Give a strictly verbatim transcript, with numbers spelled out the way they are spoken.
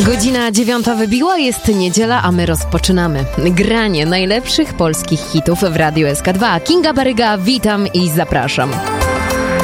Godzina dziewiąta wybiła, jest niedziela, a my rozpoczynamy granie najlepszych polskich hitów w Radiu S K dwa. Kinga Baryga, witam i zapraszam.